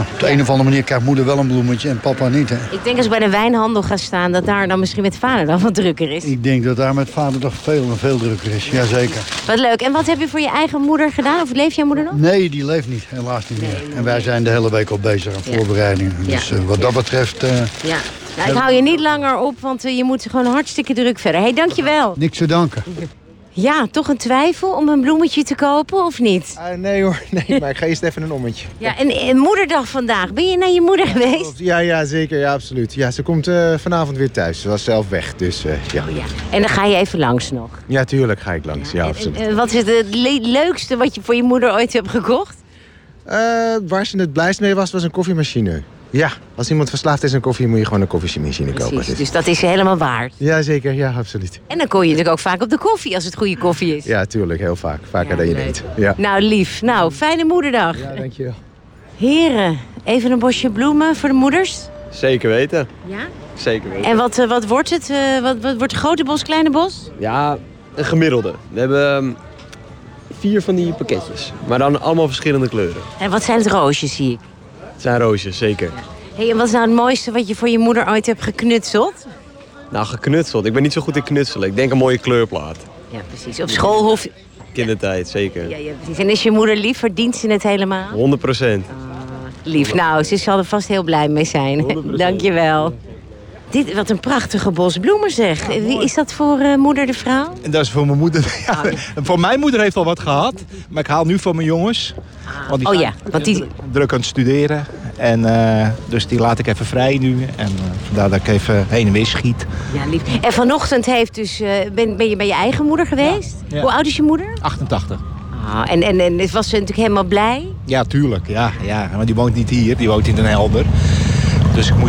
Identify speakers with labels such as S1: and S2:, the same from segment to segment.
S1: op de een of andere manier krijgt moeder wel een bloemetje en papa niet. Hè.
S2: Ik denk als ik bij de wijnhandel ga staan, dat daar dan misschien met vader dan wat drukker is.
S1: Ik denk dat daar met vader toch veel drukker is. Jazeker.
S2: Wat leuk. En wat heb je voor je eigen moeder gedaan? Of leeft jouw moeder nog?
S1: Nee, die leeft niet. Helaas niet meer. En wij zijn de hele week al bezig aan voorbereidingen. Dus wat dat betreft...
S2: Ja. Nou, ik hou je niet langer op, want je moet gewoon hartstikke druk verder. Hé, dankjewel.
S1: Niks te danken.
S2: Ja, toch een twijfel om een bloemetje te kopen, of niet?
S3: Nee hoor, nee, maar ik ga eerst even een ommetje.
S2: Ja, en moederdag vandaag. Ben je naar je moeder geweest?
S3: Ja, zeker, ja, absoluut. Ja, ze komt vanavond weer thuis. Ze was zelf weg, dus ja.
S2: Oh, ja. En dan ga je even langs nog?
S3: Ja, tuurlijk ga ik langs, ja, absoluut.
S2: En wat is het leukste wat je voor je moeder ooit hebt gekocht?
S3: Waar ze het blijst mee was een koffiemachine. Ja, als iemand verslaafd is aan koffie, moet je gewoon een koffiemachine kopen.
S2: Precies, dus dat is je helemaal waard.
S3: Ja, zeker, ja, absoluut.
S2: En dan kon je natuurlijk ook vaak op de koffie als het goede koffie is.
S3: Ja, tuurlijk, heel vaak. Vaker dan je denkt. Ja.
S2: Nou, lief. Nou, fijne moederdag.
S3: Ja, dankjewel.
S2: Heren, even een bosje bloemen voor de moeders.
S4: Zeker weten.
S2: Ja?
S4: Zeker weten.
S2: En wat wordt het? Wat wordt grote bos, kleine bos?
S4: Ja, een gemiddelde. We hebben 4 van die pakketjes. Maar dan allemaal verschillende kleuren.
S2: En wat zijn het roosjes, zie ik?
S4: Het zijn roosjes, zeker.
S2: Hey, en wat is nou het mooiste wat je voor je moeder ooit hebt geknutseld?
S4: Nou, geknutseld. Ik ben niet zo goed in knutselen. Ik denk een mooie kleurplaat.
S2: Ja, precies. Op school hoef...
S4: Kindertijd, zeker.
S2: Ja, precies. En is je moeder lief? Verdient ze het helemaal?
S4: 100%.
S2: Lief. Nou, ze zal er vast heel blij mee zijn.
S4: 100%.
S2: Dankjewel. Wat een prachtige bos bloemen, zeg. Wie is dat voor moeder de vrouw?
S5: En dat is voor mijn moeder. Ja, voor mijn moeder heeft al wat gehad. Maar ik haal nu voor mijn jongens. Want die druk aan het studeren. En dus die laat ik even vrij nu. En vandaar dat ik even heen en weer schiet.
S2: Ja, lief. En vanochtend ben je bij je eigen moeder geweest?
S5: Ja.
S2: Hoe oud is je moeder?
S5: 88.
S2: En was ze natuurlijk helemaal blij?
S5: Ja, tuurlijk. Ja. Maar die woont niet hier. Die woont in Den Helder. Dus ik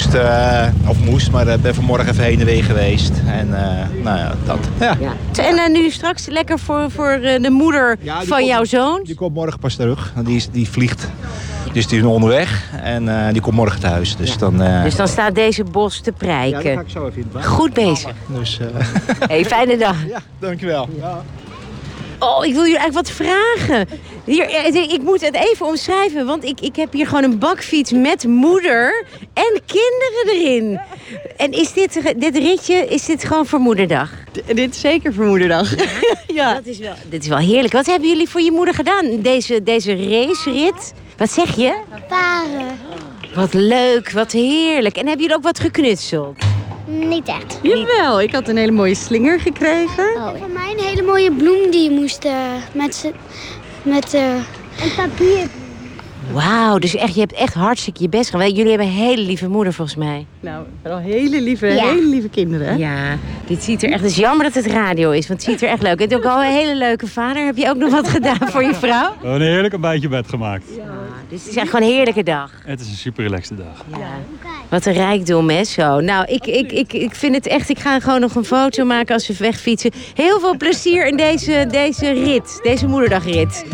S5: ben vanmorgen even heen en weer geweest. En nou ja, dat. Ja.
S2: En nu straks lekker voor de moeder van jouw zoon?
S5: Die komt morgen pas terug. Die vliegt. Dus die is onderweg. En die komt morgen thuis. Dus,
S2: dus dan staat deze bos te prijken.
S5: Ja, dan ga ik zo even in het water.
S2: Goed bezig.
S5: Dus,
S2: Hey, fijne dag.
S5: Ja, dankjewel. Ja.
S2: Oh, ik wil jullie eigenlijk wat vragen. Ik moet het even omschrijven, want ik heb hier gewoon een bakfiets met moeder en kinderen erin. En is dit ritje, is dit gewoon voor moederdag?
S6: Dit is zeker voor moederdag. Ja.
S2: Dit is wel heerlijk. Wat hebben jullie voor je moeder gedaan, deze racerit? Wat zeg je?
S7: Paren.
S2: Wat leuk, wat heerlijk. En hebben jullie ook wat geknutseld?
S7: Niet echt.
S6: Jawel, ik had een hele mooie slinger gekregen.
S7: Van mij een hele mooie bloem die je moest met een papier.
S2: Wauw, dus echt, je hebt echt hartstikke je best gedaan. Jullie hebben een hele lieve moeder volgens mij.
S6: Nou, wel hele lieve kinderen.
S2: Ja, dit ziet er echt... Het is jammer dat het radio is, want het ziet er echt leuk uit. Je hebt ook al een hele leuke vader. Heb je ook nog wat gedaan voor je vrouw?
S8: Een heerlijk ontbijtje bed gemaakt.
S2: Ja, dus het is echt gewoon een heerlijke dag.
S8: Het is een super relaxte dag.
S2: Ja. Wat een rijkdom, hè, zo. Nou, ik vind het echt... Ik ga gewoon nog een foto maken als we wegfietsen. Heel veel plezier in deze rit, deze moederdagrit.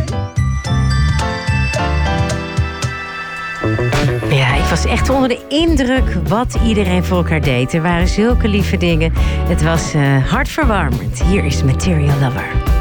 S2: Ja, ik was echt onder de indruk wat iedereen voor elkaar deed. Er waren zulke lieve dingen. Het was hartverwarmend. Hier is Material Lover.